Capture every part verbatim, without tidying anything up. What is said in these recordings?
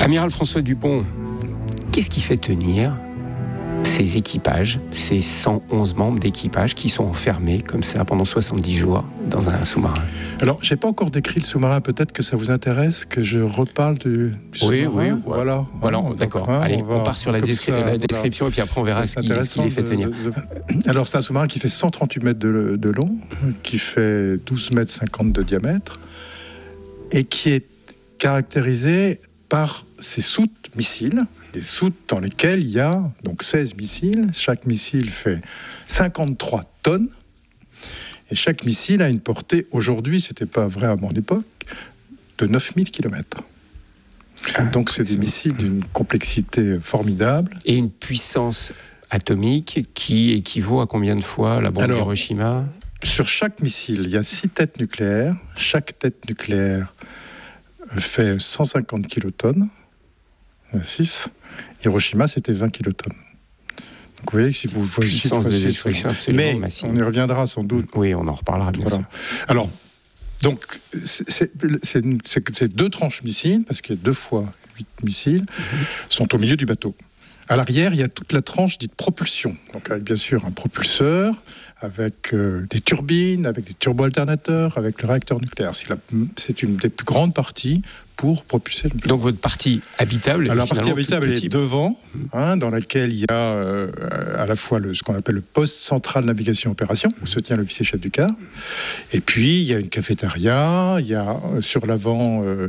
Amiral François Dupont, qu'est-ce qui fait tenir ces équipages, ces cent onze membres d'équipage qui sont enfermés comme ça pendant soixante-dix jours dans un sous-marin? Alors, je n'ai pas encore décrit le sous-marin, peut-être que ça vous intéresse que je reparle du, du oui, sous-marin. Oui, oui, voilà. voilà, Donc, d'accord. hein, Allez, on, va, on part sur la, descri- ça, la description voilà. Et puis après on verra ce qui, ce qui les fait tenir. De, de... Alors, c'est un sous-marin qui fait cent trente-huit mètres de, de long, mmh. qui fait douze mètres cinquante de diamètre et qui est caractérisé par ses soutes missiles, des soutes dans lesquelles il y a donc seize missiles. Chaque missile fait cinquante-trois tonnes. Et chaque missile a une portée, aujourd'hui, ce n'était pas vrai à mon époque, de neuf mille kilomètres. Ah, donc c'est des missiles d'une complexité formidable. Et une puissance atomique qui équivaut à combien de fois la bombe d'Hiroshima ? Sur chaque missile, il y a six têtes nucléaires. Chaque tête nucléaire fait cent cinquante kilotonnes. six. Hiroshima, c'était vingt kilotonnes. Donc vous voyez que si vous voyez puissance de destruction absolument mais massive. On y reviendra sans doute. Oui, on en reparlera bien voilà. sûr. Alors, donc c'est, c'est, c'est, c'est, c'est deux tranches missiles, parce qu'il y a deux fois huit missiles, mm-hmm. sont au milieu du bateau. À l'arrière, il y a toute la tranche dite propulsion. Donc avec bien sûr un propulseur, avec euh, des turbines, avec des turbo-alternateurs, avec le réacteur nucléaire. C'est, la, c'est une des plus grandes parties pour propulser le nucléaire. Donc votre partie habitable est Alors, la partie habitable est devant, hein, dans laquelle il y a euh, à la fois le, ce qu'on appelle le poste central navigation-opération, où se tient l'officier chef du quart. Et puis, il y a une cafétéria, il y a euh, sur l'avant euh,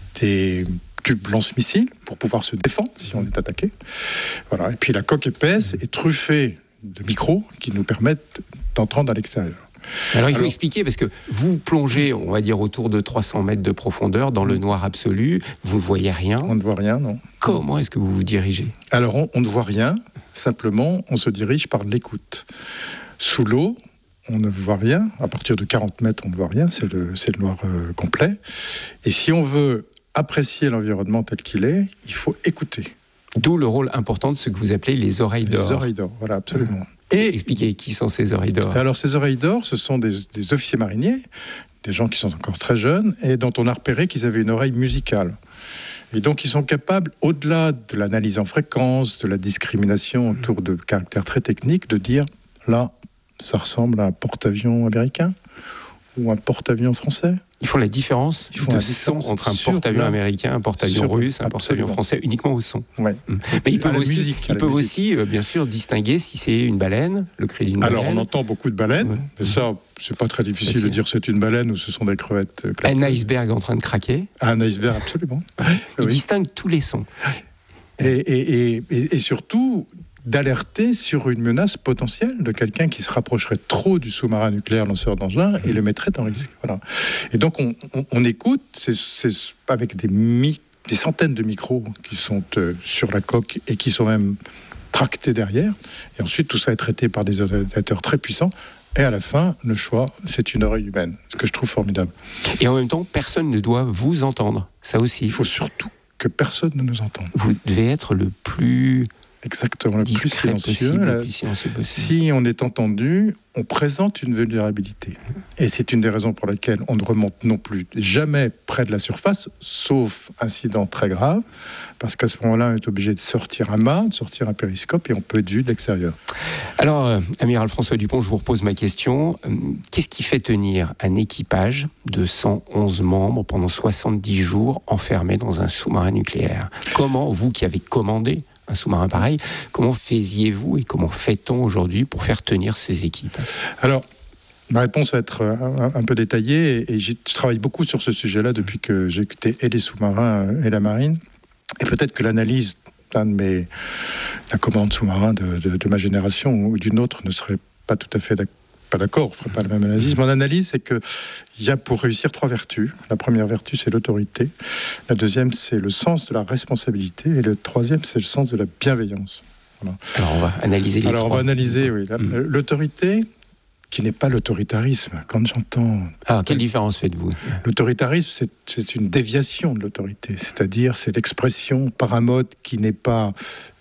des tubes lance-missiles pour pouvoir se défendre si on est attaqué. Voilà. Et puis, la coque épaisse est truffée de micros qui nous permettent d'entendre à l'extérieur. Alors il faut Alors, expliquer, parce que vous plongez, on va dire, autour de trois cents mètres de profondeur, dans le noir absolu, vous ne voyez rien. On ne voit rien, non. Comment est-ce que vous vous dirigez ? Alors on, on ne voit rien, simplement on se dirige par l'écoute. Sous l'eau, on ne voit rien, à partir de quarante mètres on ne voit rien, c'est le, c'est le noir euh, complet. Et si on veut apprécier l'environnement tel qu'il est, il faut écouter. D'où le rôle important de ce que vous appelez les oreilles d'or. Les oreilles d'or, voilà, absolument. Et expliquez qui sont ces oreilles d'or. Alors ces oreilles d'or, ce sont des, des officiers mariniers, des gens qui sont encore très jeunes et dont on a repéré qu'ils avaient une oreille musicale. Et donc ils sont capables, au-delà de l'analyse en fréquence, de la discrimination autour de caractères très techniques, de dire là, ça ressemble à un porte-avions américain ou un porte-avions français. Ils font la différence Ils font de la son différence entre un porte-avions la... américain, un porte-avions sur... russe, un Absolument. porte-avions français, uniquement au son. Ouais. Mmh. Mais ils peuvent aussi, musique, ils peuvent aussi euh, bien sûr, distinguer si c'est une baleine, le cri d'une baleine. Alors, on entend beaucoup de baleines, ouais. mais ça, c'est pas très difficile Facile. de dire c'est une baleine ou ce sont des crevettes. Euh, un iceberg en train de craquer. Un iceberg, absolument. Ils oui. distinguent tous les sons. Et, et, et, et, et surtout, d'alerter sur une menace potentielle de quelqu'un qui se rapprocherait trop du sous-marin nucléaire lanceur d'engins et le mettrait en risque. Voilà. Et donc on, on, on écoute, c'est, c'est avec des, mi- des centaines de micros qui sont euh, sur la coque et qui sont même tractés derrière. Et ensuite tout ça est traité par des ordinateurs très puissants. Et à la fin, le choix, c'est une oreille humaine, ce que je trouve formidable. Et en même temps, personne ne doit vous entendre. Ça aussi. Il faut surtout que personne ne nous entende. Vous devez être le plus... Exactement, le plus silencieux. Possible, la... le plus silencieux possible. Si on est entendu, on présente une vulnérabilité. Et c'est une des raisons pour lesquelles on ne remonte non plus jamais près de la surface, sauf incident très grave, parce qu'à ce moment-là, on est obligé de sortir un mât, de sortir un périscope, et on peut être vu de l'extérieur. Alors, euh, Amiral François Dupont, je vous repose ma question. Euh, qu'est-ce qui fait tenir un équipage de cent onze membres pendant soixante-dix jours enfermés dans un sous-marin nucléaire ? Comment, vous qui avez commandé un sous-marin pareil, comment faisiez-vous et comment fait-on aujourd'hui pour faire tenir ces équipes ? Alors, ma réponse va être un, un peu détaillée et, et je travaille beaucoup sur ce sujet-là depuis que j'ai écouté et les sous-marins et la marine. Et peut-être que l'analyse d'un de mes, d'un commande sous-marin de, de, de ma génération ou d'une autre ne serait pas tout à fait d'accord. Pas d'accord, on ne ferait pas la même analyse. Mon analyse, c'est qu'il y a pour réussir trois vertus. La première vertu, c'est l'autorité. La deuxième, c'est le sens de la responsabilité. Et le troisième, c'est le sens de la bienveillance. Voilà. Alors, on va analyser les Alors, trois. on va analyser, oui. Mmh. L'autorité, qui n'est pas l'autoritarisme. Quand j'entends... Ah, quelle différence faites-vous ? L'autoritarisme, c'est, c'est une déviation de l'autorité. C'est-à-dire, c'est l'expression par un mode qui n'est pas...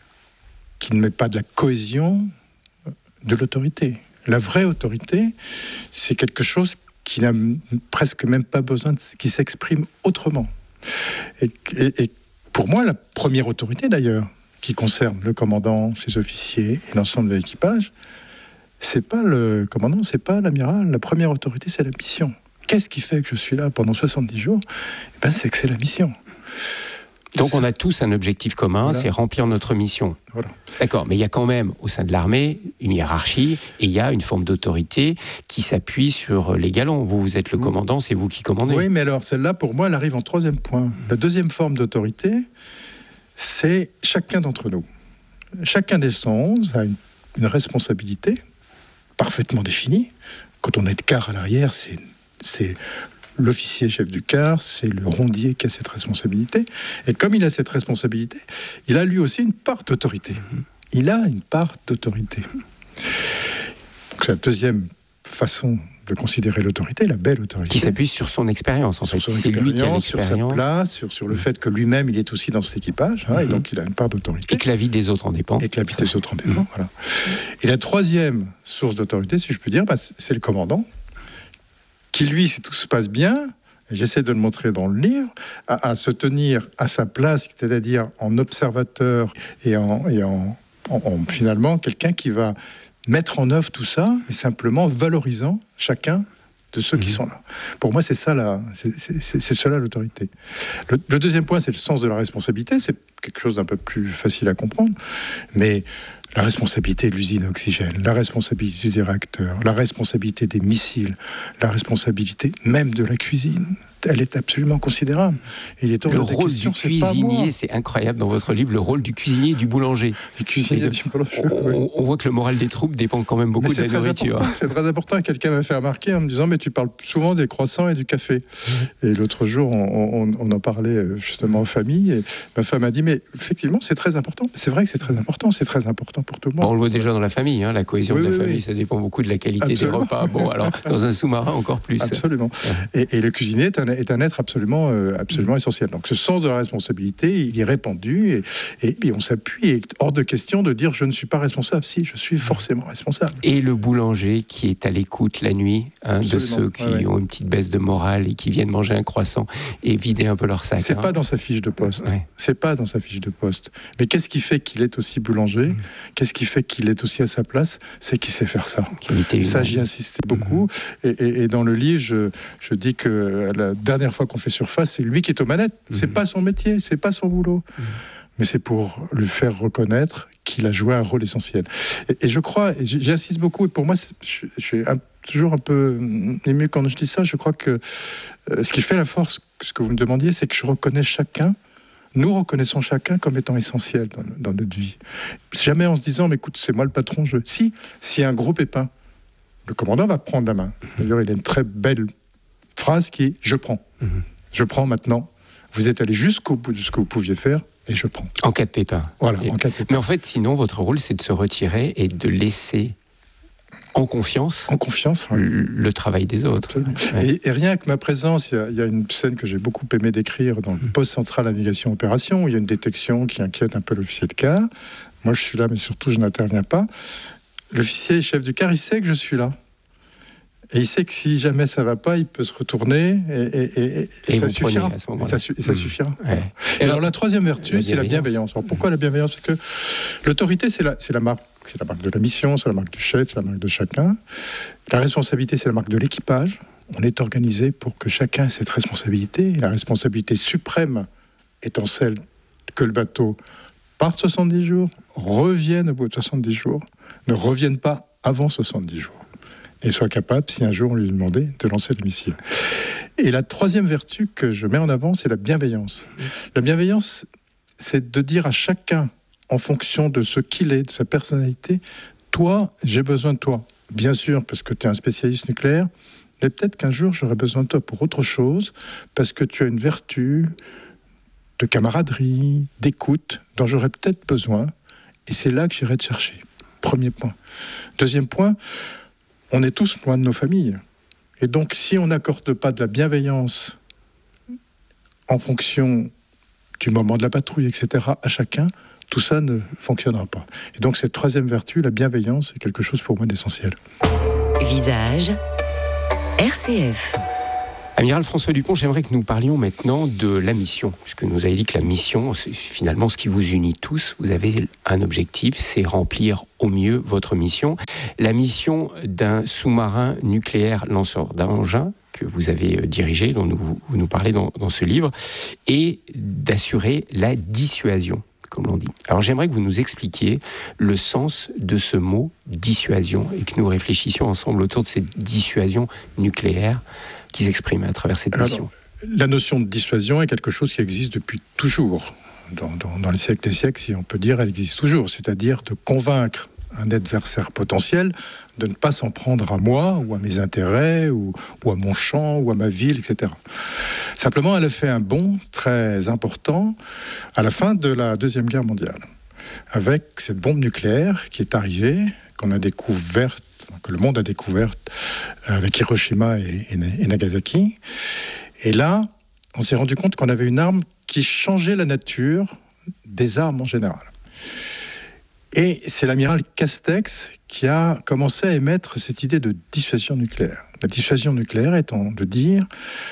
qui ne met pas de la cohésion de l'autorité. La vraie autorité, c'est quelque chose qui n'a presque même pas besoin, de, qui s'exprime autrement. Et, et, et pour moi, la première autorité d'ailleurs, qui concerne le commandant, ses officiers et l'ensemble de l'équipage, c'est pas le commandant, c'est pas l'amiral. La première autorité, c'est la mission. Qu'est-ce qui fait que je suis là pendant soixante-dix jours ? Eh ben, c'est que c'est la mission. Donc on a tous un objectif commun, voilà. C'est remplir notre mission. Voilà. D'accord, mais il y a quand même au sein de l'armée une hiérarchie et il y a une forme d'autorité qui s'appuie sur les galons. Vous, vous êtes le commandant, c'est vous qui commandez. Oui, mais alors celle-là, pour moi, elle arrive en troisième point. La deuxième forme d'autorité, c'est chacun d'entre nous. Chacun des cent onze a une, une responsabilité parfaitement définie. Quand on est de quart à l'arrière, c'est... c'est l'officier chef du quart, c'est le rondier qui a cette responsabilité. Et comme il a cette responsabilité, il a lui aussi une part d'autorité. Il a une part d'autorité. Donc c'est la deuxième façon de considérer l'autorité, la belle autorité. Qui s'appuie sur son expérience, en sur fait. Son c'est lui qui a l'expérience. Sur sa place, sur, sur le fait que lui-même, il est aussi dans cet équipage, hein, mm-hmm. et donc il a une part d'autorité. Et que la vie des autres en dépend. Et que la vie des autres en dépend, mm-hmm. voilà. Et la troisième source d'autorité, si je peux dire, bah, c'est le commandant, qui lui, si tout se passe bien, et j'essaie de le montrer dans le livre, à, à se tenir à sa place, c'est-à-dire en observateur et en, et en, en, en finalement quelqu'un qui va mettre en œuvre tout ça, mais simplement valorisant chacun de ceux mmh. qui sont là. Pour moi, c'est ça, la, c'est, c'est, c'est, c'est cela l'autorité. Le, le deuxième point, c'est le sens de la responsabilité. C'est quelque chose d'un peu plus facile à comprendre, mais la responsabilité de l'usine à oxygène, la responsabilité des réacteurs, la responsabilité des missiles, la responsabilité même de la cuisine, elle est absolument considérable. Et il est le rôle question, du cuisinier, c'est incroyable dans votre livre, le rôle du cuisinier et du boulanger. Du cuisinier et du boulanger. On, on, on voit que le moral des troupes dépend quand même beaucoup mais de la nourriture. Important, c'est très important. Quelqu'un m'a fait remarquer en me disant, mais tu parles souvent des croissants et du café. Mmh. Et l'autre jour, on, on, on en parlait justement en famille. Et ma femme a dit, mais effectivement, c'est très important. C'est vrai que c'est très important. C'est très important pour tout le monde. Bon, on le voit déjà dans la famille. Hein, la cohésion oui, de la oui, famille, oui. ça dépend beaucoup de la qualité Absolument. Des repas. Bon, alors, dans un sous-marin, encore plus. Absolument. Ouais. Et, et le cuisinier est un, est un être absolument Euh, absolument mmh. essentiel. Donc ce sens de la responsabilité, il est répandu et, et, et on s'appuie. Et hors de question de dire je ne suis pas responsable. Si, je suis forcément responsable. Et le boulanger qui est à l'écoute la nuit hein, de ceux qui ouais, ouais. ont une petite baisse de morale et qui viennent manger un croissant et vider un peu leur sac. C'est hein. pas dans sa fiche de poste. Ouais. C'est pas dans sa fiche de poste. Mais qu'est-ce qui fait qu'il est aussi boulanger ? mmh. Qu'est-ce qui fait qu'il est aussi à sa place ? C'est qu'il sait faire ça. Et ça, j'y insistais beaucoup. Mmh. Et, et, et dans le livre, je, je dis que la dernière fois qu'on fait surface, c'est lui qui est aux manettes. Mmh. C'est pas son métier, c'est pas son boulot. Mmh. Mais c'est pour lui faire reconnaître qu'il a joué un rôle essentiel. Et, et je crois, et j'insiste beaucoup, et pour moi, je, je suis un, toujours un peu ému quand je dis ça, je crois que euh, ce qui fait la force, ce que vous me demandiez, c'est que je reconnais chacun, nous reconnaissons chacun comme étant essentiel dans, dans notre vie. Jamais en se disant, mais écoute, c'est moi le patron, je... Si, si un gros pépin, le commandant va prendre la main. D'ailleurs, il a une très belle phrase qui est « je prends mmh. ». Je prends maintenant. Vous êtes allé jusqu'au bout de ce que vous pouviez faire et je prends. En cas de pépin. Voilà, et, en cas de pépin. Mais en fait, sinon, votre rôle, c'est de se retirer et de laisser en confiance, en confiance ouais. le, le travail des autres. Ouais. Et, et rien que ma présence, il y, y a une scène que j'ai beaucoup aimé décrire dans le mmh. poste central navigation opération, où il y a une détection qui inquiète un peu l'officier de quart. Moi, je suis là, mais surtout, je n'interviens pas. L'officier chef du quart, il sait que je suis là. Et il sait que si jamais ça va pas, il peut se retourner et, et, et, et, et ça suffira. Et ça, su- et ça mmh. suffira. Ouais. Voilà. Et alors, alors la troisième vertu, la c'est la bienveillance. Alors pourquoi mmh. la bienveillance ? Parce que l'autorité, c'est la, c'est la marque, c'est la marque de la mission, c'est la marque du chef, c'est la marque de chacun. La responsabilité, c'est la marque de l'équipage. On est organisé pour que chacun ait cette responsabilité. Et la responsabilité suprême étant celle que le bateau parte soixante-dix jours, revienne au bout de soixante-dix jours, ne revienne pas avant soixante-dix jours. Et soit capable, si un jour on lui demandait, de lancer le missile. Et la troisième vertu que je mets en avant, c'est la bienveillance. La bienveillance, c'est de dire à chacun, en fonction de ce qu'il est, de sa personnalité, toi, j'ai besoin de toi. Bien sûr, parce que tu es un spécialiste nucléaire, mais peut-être qu'un jour, j'aurai besoin de toi pour autre chose, parce que tu as une vertu de camaraderie, d'écoute, dont j'aurais peut-être besoin, et c'est là que j'irai te chercher. Premier point. Deuxième point, on est tous loin de nos familles. Et donc, si on n'accorde pas de la bienveillance en fonction du moment de la patrouille, et cetera, à chacun, tout ça ne fonctionnera pas. Et donc, cette troisième vertu, la bienveillance, est quelque chose pour moi d'essentiel. Visage, R C F. Amiral François Dupont, j'aimerais que nous parlions maintenant de la mission, puisque nous avez dit que la mission, c'est finalement ce qui vous unit tous. Vous avez un objectif, c'est remplir au mieux votre mission. La mission d'un sous-marin nucléaire lanceur d'engins que vous avez dirigé, dont nous, vous nous parlez dans, dans ce livre, et d'assurer la dissuasion, comme l'on dit. Alors j'aimerais que vous nous expliquiez le sens de ce mot dissuasion et que nous réfléchissions ensemble autour de cette dissuasion nucléaire qui s'exprime à travers cette mission. Alors, la notion de dissuasion est quelque chose qui existe depuis toujours. Dans, dans, dans les siècles des siècles, si on peut dire, elle existe toujours. C'est-à-dire de convaincre un adversaire potentiel de ne pas s'en prendre à moi ou à mes intérêts ou, ou à mon champ ou à ma ville, et cetera. Simplement, elle a fait un bond très important à la fin de la Deuxième Guerre mondiale, avec cette bombe nucléaire qui est arrivée, qu'on a découverte, que le monde a découverte avec Hiroshima et, et, et Nagasaki. Et là, on s'est rendu compte qu'on avait une arme qui changeait la nature des armes en général. Et c'est l'amiral Castex qui a commencé à émettre cette idée de dissuasion nucléaire. La dissuasion nucléaire étant de dire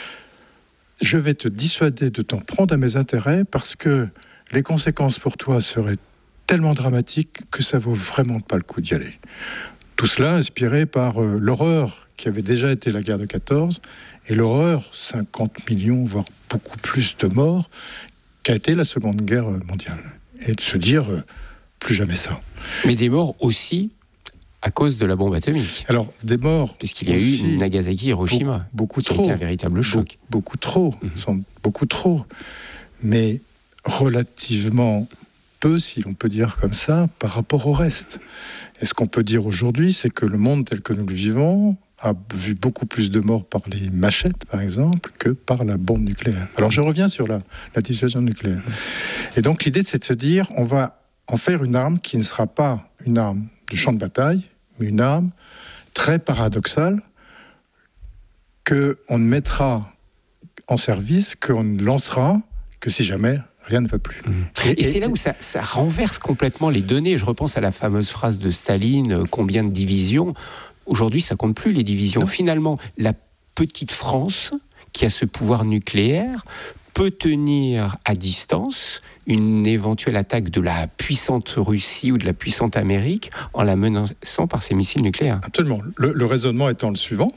« je vais te dissuader de t'en prendre à mes intérêts parce que les conséquences pour toi seraient tellement dramatiques que ça vaut vraiment pas le coup d'y aller ». Tout cela inspiré par euh, l'horreur qui avait déjà été la guerre de quatorze et l'horreur, cinquante millions, voire beaucoup plus de morts, qu'a été la Seconde Guerre mondiale. Et de se dire... Euh, plus jamais ça. Mais des morts aussi à cause de la bombe atomique. Alors, des morts... Puisqu'il y a eu Nagasaki et Hiroshima. Beaucoup, beaucoup trop. trop. Un véritable choc. Be- beaucoup trop. Mm-hmm. Sont beaucoup trop. Mais relativement peu, si l'on peut dire comme ça, par rapport au reste. Et ce qu'on peut dire aujourd'hui, c'est que le monde tel que nous le vivons a vu beaucoup plus de morts par les machettes, par exemple, que par la bombe nucléaire. Alors, je reviens sur la, la dissuasion nucléaire. Et donc, l'idée, c'est de se dire, on va en faire une arme qui ne sera pas une arme de champ de bataille, mais une arme très paradoxale qu'on ne mettra en service, qu'on ne lancera que si jamais rien ne va plus. Mmh. Et, et, et c'est là où ça, ça renverse complètement les données. Je repense à la fameuse phrase de Staline, euh, combien de divisions ? Aujourd'hui, ça compte plus les divisions. Non. Finalement, la petite France, qui a ce pouvoir nucléaire, peut tenir à distance une éventuelle attaque de la puissante Russie ou de la puissante Amérique en la menaçant par ses missiles nucléaires. Absolument. Le, le raisonnement étant le suivant,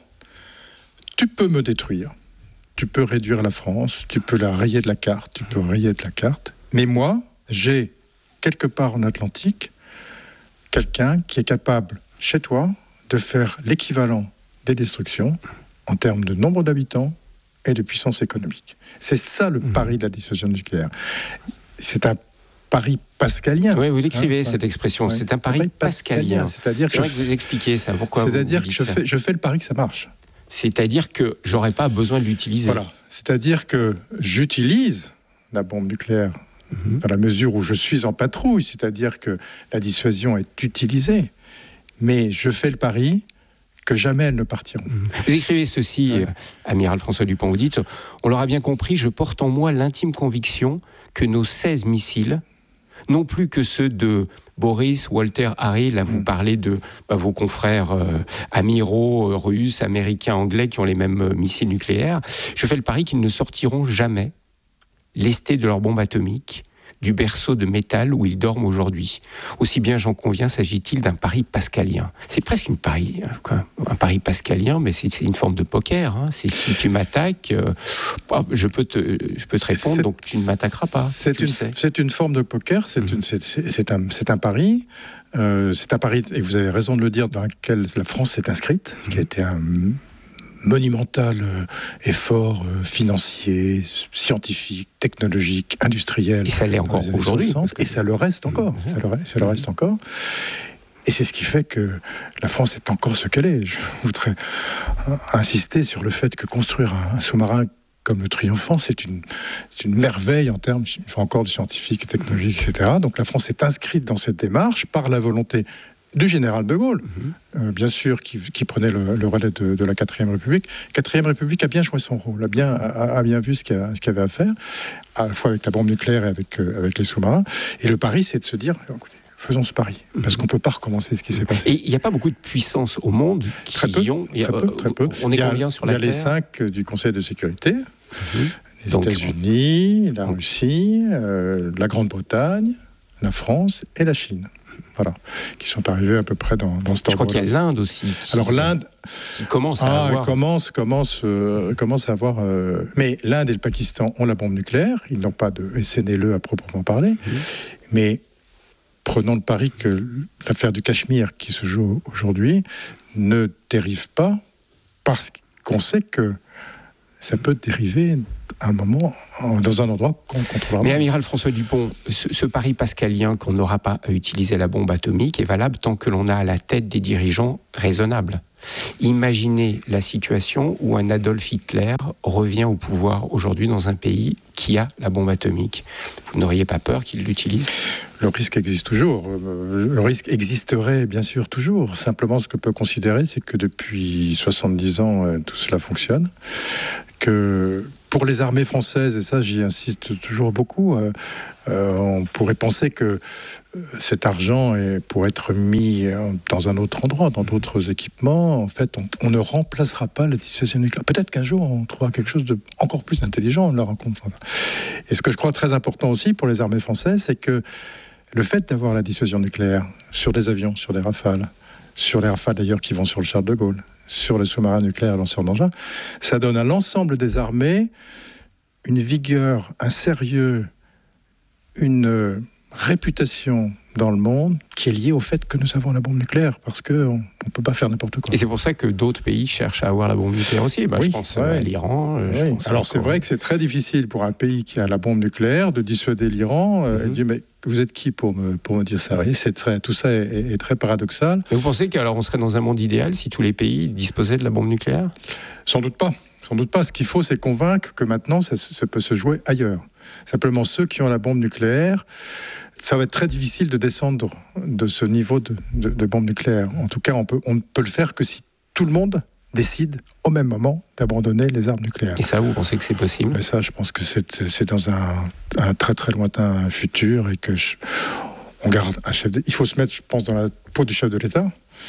tu peux me détruire, tu peux réduire la France, tu peux la rayer de la carte, tu peux rayer de la carte, mais moi, j'ai quelque part en Atlantique quelqu'un qui est capable, chez toi, de faire l'équivalent des destructions en termes de nombre d'habitants et de puissance économique. C'est ça le mmh. pari de la dissuasion nucléaire. C'est un pari pascalien. Oui, vous l'écrivez, hein, cette ouais. expression. Ouais. C'est un pari, pari pascalien. pascalien. C'est-à-dire que, je... que vous expliquez ça. Pourquoi C'est-à-dire vous que je ça fais, je fais le pari que ça marche. C'est-à-dire que j'aurais pas besoin de l'utiliser. Voilà. C'est-à-dire que j'utilise la bombe nucléaire mmh. dans la mesure où je suis en patrouille. C'est-à-dire que la dissuasion est utilisée. Mais je fais le pari que jamais elles ne partiront. Vous écrivez ceci, ouais. euh, Amiral François Dupont, vous dites « On l'aura bien compris, je porte en moi l'intime conviction que nos seize missiles, non plus que ceux de Boris, Walter, Harry, là vous mmh. parlez de bah, vos confrères euh, amiraux, euh, russes, américains, anglais qui ont les mêmes euh, missiles nucléaires, je fais le pari qu'ils ne sortiront jamais lestés de leur bombe atomique du berceau de métal où ils dorment aujourd'hui. Aussi bien j'en conviens, s'agit-il d'un pari pascalien. C'est presque une pari, quoi, un pari pascalien, mais c'est, c'est une forme de poker. Hein. C'est si tu m'attaques, euh, je, peux te, je peux te répondre, c'est, donc tu ne m'attaqueras pas. C'est, une, c'est une forme de poker, c'est, mmh. une, c'est, c'est, c'est, un, c'est un pari. Euh, c'est un pari, et vous avez raison de le dire, dans lequel la France s'est inscrite, ce mmh. qui a été un monumental euh, effort euh, financier, scientifique, technologique, industriel. Et ça l'est encore aujourd'hui. soixante, et ça le reste encore. Mmh. Ça, le, ça le reste encore. Et c'est ce qui fait que la France est encore ce qu'elle est. Je voudrais insister sur le fait que construire un, un sous-marin comme le Triomphant, c'est une, c'est une merveille en termes, une fois encore, de scientifique, technologique, et cetera. Donc la France est inscrite dans cette démarche par la volonté du général de Gaulle, mmh. euh, bien sûr, qui, qui prenait le, le relais de, de la quatrième République. La quatrième République a bien joué son rôle, a bien, a, a bien vu ce qu'il y a, ce qu'il y avait à faire, à la fois avec la bombe nucléaire et avec, euh, avec les sous-marins. Et le pari, c'est de se dire, écoutez, faisons ce pari, parce qu'on ne peut pas recommencer ce qui s'est passé. Et il n'y a pas beaucoup de puissances au monde qui très peu, y ont. Très peu, très peu. On est combien sur la Terre ? Il y a les cinq du Conseil de sécurité, mmh. les Donc, États-Unis, la Russie, euh, la Grande-Bretagne, la France et la Chine. Voilà, qui sont arrivés à peu près dans, dans ce temps. Je crois qu'il y a l'Inde aussi. Qui, Alors l'Inde qui commence à ah, avoir... commence, commence, euh, commence à avoir... Euh... Mais l'Inde et le Pakistan ont la bombe nucléaire. Ils n'ont pas de S N L E à proprement parler. Mmh. Mais prenons le pari que l'affaire du Cachemire qui se joue aujourd'hui ne dérive pas parce qu'on sait que ça peut dériver à un moment dans un endroit qu'on contrôlera. Mais amiral François Dupont, ce, ce pari pascalien qu'on n'aura pas à utiliser la bombe atomique est valable tant que l'on a à la tête des dirigeants raisonnables. Imaginez la situation où un Adolf Hitler revient au pouvoir aujourd'hui dans un pays qui a la bombe atomique. Vous n'auriez pas peur qu'il l'utilise ? Le risque existe toujours. Le risque existerait bien sûr toujours. Simplement, ce que peut considérer, c'est que depuis soixante-dix ans, tout cela fonctionne. Que pour les armées françaises, et ça j'y insiste toujours beaucoup, euh, euh, on pourrait penser que cet argent est, pourrait être mis dans un autre endroit, dans d'autres équipements. En fait, on, on ne remplacera pas la dissuasion nucléaire. Peut-être qu'un jour, on trouvera quelque chose de encore plus intelligent, on le rencontre. Et ce que je crois très important aussi pour les armées françaises, c'est que le fait d'avoir la dissuasion nucléaire sur des avions, sur des Rafales, sur les Rafales d'ailleurs qui vont sur le Charles de Gaulle, sur les sous-marins nucléaires lanceurs d'engins, ça donne à l'ensemble des armées une vigueur, un sérieux, une réputation dans le monde qui est liée au fait que nous avons la bombe nucléaire, parce qu'on ne peut pas faire n'importe quoi. Et c'est pour ça que d'autres pays cherchent à avoir la bombe nucléaire aussi. Bah, oui, je pense ouais. à l'Iran. Oui. Je pense Alors c'est vrai que c'est très difficile pour un pays qui a la bombe nucléaire de dissuader l'Iran. Mm-hmm. euh, et de dire, mais vous êtes qui pour me, pour me dire ça ? Et c'est très, tout ça est, est très paradoxal. Mais vous pensez qu'alors on serait dans un monde idéal si tous les pays disposaient de la bombe nucléaire ? Sans doute pas. Sans doute pas. Ce qu'il faut, c'est convaincre que maintenant, ça, ça peut se jouer ailleurs. Simplement, ceux qui ont la bombe nucléaire, ça va être très difficile de descendre de ce niveau de, de, de bombe nucléaire. En tout cas, on peut, on ne peut le faire que si tout le monde décide au même moment d'abandonner les armes nucléaires. Et ça, vous pensez que c'est possible ? Mais ça, je pense que c'est, c'est dans un, un très très lointain futur et que je, on garde un chef de, il faut se mettre, je pense, dans la peau du chef de l'État,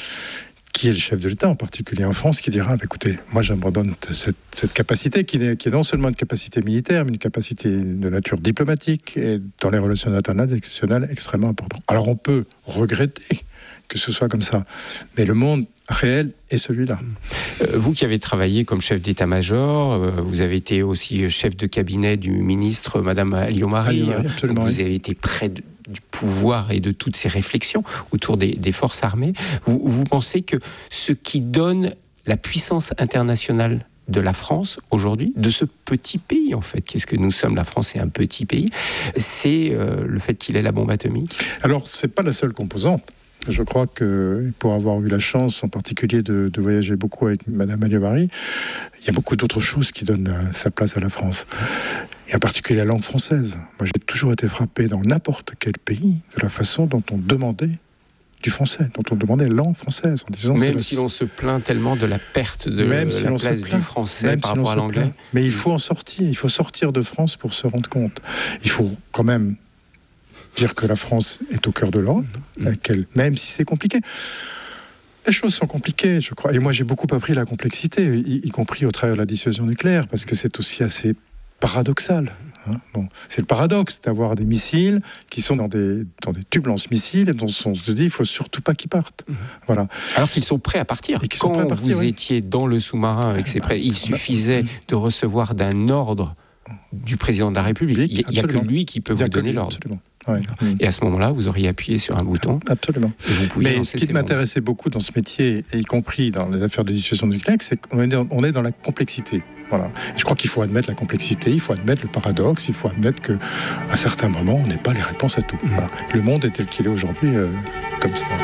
qui est le chef de l'État, en particulier en France, qui dira, bah, écoutez, moi j'abandonne cette, cette capacité, qui est, qui est non seulement une capacité militaire, mais une capacité de nature diplomatique et dans les relations internationales extrêmement importante. Alors on peut regretter que ce soit comme ça, mais le monde réel est celui-là. Euh, vous qui avez travaillé comme chef d'état-major, euh, vous avez été aussi chef de cabinet du ministre, Madame Alliot-Marie, euh, vous avez été près de, du pouvoir et de toutes ces réflexions autour des, des forces armées. Vous, vous pensez que ce qui donne la puissance internationale de la France aujourd'hui, de ce petit pays en fait, qu'est-ce que nous sommes, la France est un petit pays, c'est euh, le fait qu'il ait la bombe atomique ? Alors, c'est pas la seule composante. Je crois que pour avoir eu la chance en particulier de, de voyager beaucoup avec Madame Alliot-Marie, il y a beaucoup d'autres choses qui donnent euh, sa place à la France. Et en particulier la langue française. Moi j'ai toujours été frappé dans n'importe quel pays de la façon dont on demandait du français, dont on demandait la langue française. En disant, même c'est si la... l'on se plaint tellement de la perte de même la si place du français même par si rapport à l'anglais. Plaint. Mais il faut en sortir, il faut sortir de France pour se rendre compte. Il faut quand même dire que la France est au cœur de l'Europe, mmh. qu'elle, même si c'est compliqué. Les choses sont compliquées, je crois. Et moi, j'ai beaucoup appris la complexité, y, y compris au travers de la dissuasion nucléaire, parce que c'est aussi assez paradoxal. Hein. Bon, c'est le paradoxe d'avoir des missiles qui sont dans des, dans des tubes lance-missiles et dont on se dit il ne faut surtout pas qu'ils partent. Mmh. Voilà. Alors qu'ils sont prêts à partir. Et qu'ils Quand sont prêts à partir, vous oui. étiez dans le sous-marin avec ces prêts, il suffisait de recevoir d'un ordre du président de la République. Il n'y a, a que lui qui peut vous donner l'ordre. Absolument. Ouais. Et à ce moment-là, vous auriez appuyé sur un bouton. Absolument. Et vous Mais ce qui m'intéressait beaucoup dans ce métier, et y compris dans les affaires de dissuasion nucléaire, c'est qu'on est dans, on est dans la complexité. Voilà. Et je crois qu'il faut admettre la complexité, il faut admettre le paradoxe, il faut admettre qu'à certains moments, on n'ait pas les réponses à tout. Mmh. Voilà. Le monde est tel qu'il est aujourd'hui, euh, comme ça.